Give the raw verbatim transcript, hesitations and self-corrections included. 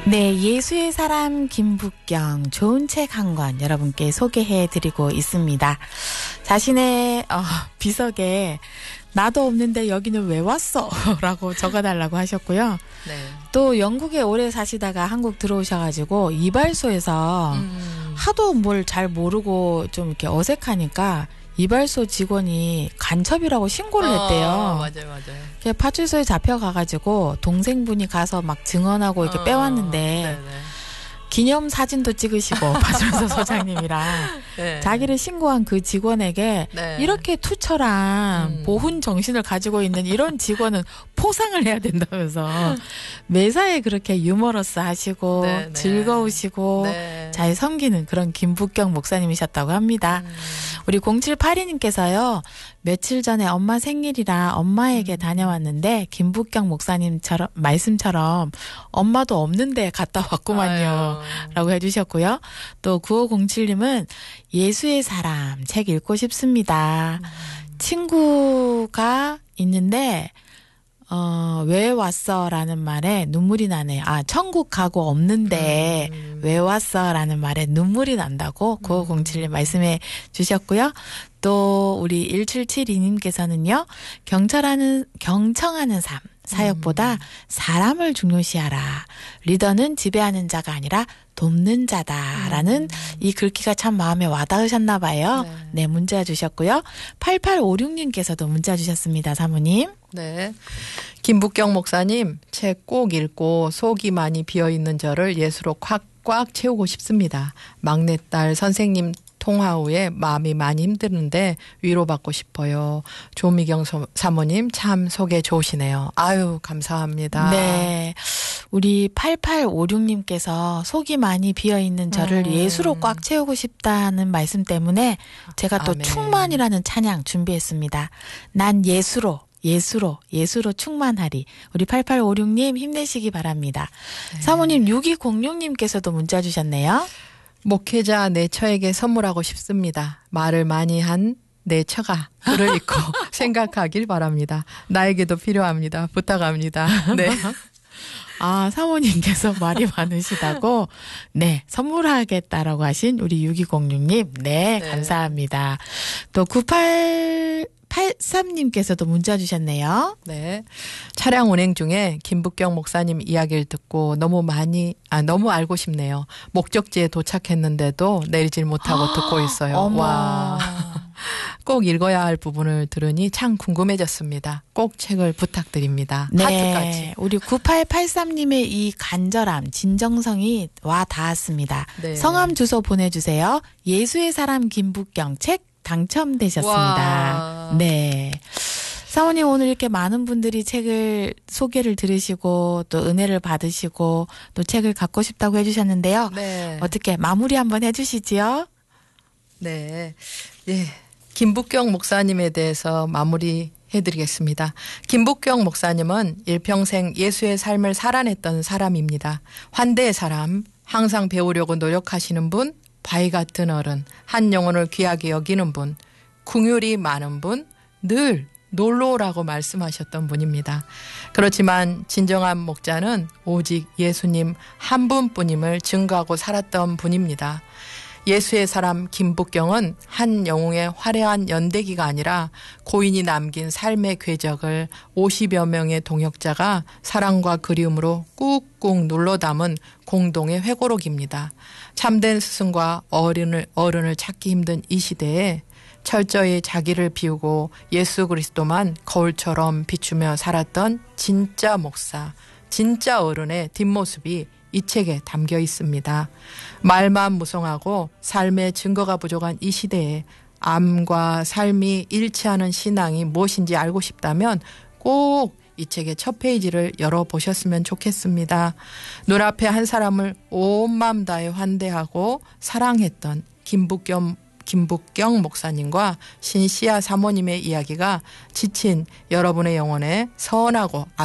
네, 예수의 사람 김북경 좋은 책 한 권 여러분께 소개해드리고 있습니다. 자신의 어, 비석에 나도 없는데 여기는 왜 왔어? 라고 적어달라고 하셨고요. 네. 또 영국에 오래 사시다가 한국 들어오셔가지고 이발소에서 음. 하도 뭘 잘 모르고 좀 이렇게 어색하니까 이발소 직원이 간첩이라고 신고를 어, 했대요. 맞아요, 맞아요. 파출소에 잡혀가가지고 동생분이 가서 막 증언하고 이렇게 어, 빼왔는데 네네. 기념 사진도 찍으시고 파출소 소장님이랑 네. 자기를 신고한 그 직원에게 네. 이렇게 투철한 음. 보훈 정신을 가지고 있는 이런 직원은 포상을 해야 된다면서 매사에 그렇게 유머러스 하시고 네, 네. 즐거우시고 네. 잘 섬기는 그런 김북경 목사님이셨다고 합니다. 음. 우리 공칠팔이 님께서요. 며칠 전에 엄마 생일이라 엄마에게 음. 다녀왔는데 김북경 목사님처럼 말씀처럼 엄마도 없는데 갔다 왔구만요. 아유. 라고 해주셨고요. 또 구오공칠 님은 예수의 사람 책 읽고 싶습니다. 음. 친구가 있는데 어, 왜 왔어? 라는 말에 눈물이 나네요. 아, 천국 가고 없는데 음. 왜 왔어? 라는 말에 눈물이 난다고 구오공칠 님 말씀해 주셨고요. 또 우리 일칠칠이 님께서는요. 경청하는, 경청하는 삶. 사역보다 음. 사람을 중요시하라. 리더는 지배하는 자가 아니라 돕는 자다라는 음. 이 글귀가 참 마음에 와닿으셨나 봐요. 네. 네, 문자 주셨고요. 팔팔오육 님께서도 문자 주셨습니다. 사모님. 네. 김북경 목사님 책 꼭 읽고 속이 많이 비어있는 저를 예수로 꽉꽉 채우고 싶습니다. 막내딸 선생님 통화 후에 마음이 많이 힘드는데 위로받고 싶어요. 조미경 사모님 참 속에 좋으시네요. 아유 감사합니다. 네. 우리 팔팔오육 님께서 속이 많이 비어있는 저를 음. 예수로 꽉 채우고 싶다는 말씀 때문에 제가 또 아멘. 충만이라는 찬양 준비했습니다. 난 예수로 예수로 예수로 충만하리. 우리 팔팔오육 님 힘내시기 바랍니다. 네. 사모님 육이공육 님께서도 문자 주셨네요. 목회자 내 처에게 선물하고 싶습니다. 말을 많이 한 내 처가 글을 읽고 생각하길 바랍니다. 나에게도 필요합니다. 부탁합니다. 네. 아, 사모님께서 말이 많으시다고, 네, 선물하겠다라고 하신 우리 육이공육 님, 네, 네. 감사합니다. 또 구팔팔삼 님께서도 문자 주셨네요. 네. 차량 운행 중에 김북경 목사님 이야기를 듣고 너무 많이, 아, 너무 알고 싶네요. 목적지에 도착했는데도 내리질 못하고 듣고 있어요. 어머. 와. 꼭 읽어야 할 부분을 들으니 참 궁금해졌습니다. 꼭 책을 부탁드립니다. 네, 하트까지. 우리 구팔팔삼 님의 이 간절함, 진정성이 와 닿았습니다. 네. 성함 주소 보내주세요. 예수의 사람 김북경 책 당첨되셨습니다. 와. 네. 사모님 오늘 이렇게 많은 분들이 책을 소개를 들으시고 또 은혜를 받으시고 또 책을 갖고 싶다고 해주셨는데요. 네. 어떻게 마무리 한번 해주시지요? 네. 예. 김북경 목사님에 대해서 마무리해드리겠습니다. 김북경 목사님은 일평생 예수의 삶을 살아냈던 사람입니다. 환대의 사람, 항상 배우려고 노력하시는 분, 바위 같은 어른, 한 영혼을 귀하게 여기는 분, 긍휼이 많은 분, 늘 놀러 오라고 말씀하셨던 분입니다. 그렇지만 진정한 목자는 오직 예수님 한 분뿐임을 증거하고 살았던 분입니다. 예수의 사람 김북경은 한 영웅의 화려한 연대기가 아니라 고인이 남긴 삶의 궤적을 오십여 명의 동역자가 사랑과 그리움으로 꾹꾹 눌러 담은 공동의 회고록입니다. 참된 스승과 어른을, 어른을 찾기 힘든 이 시대에 철저히 자기를 비우고 예수 그리스도만 거울처럼 비추며 살았던 진짜 목사, 진짜 어른의 뒷모습이 이 책에 담겨 있습니다. 말만 무성하고 삶의 증거가 부족한 이 시대에 암과 삶이 일치하는 신앙이 무엇인지 알고 싶다면 꼭 이 책의 첫 페이지를 열어보셨으면 좋겠습니다. 눈앞에 한 사람을 온 마음 다해 환대하고 사랑했던 김북경, 김북경 목사님과 신시아 사모님의 이야기가 지친 여러분의 영혼에 선하고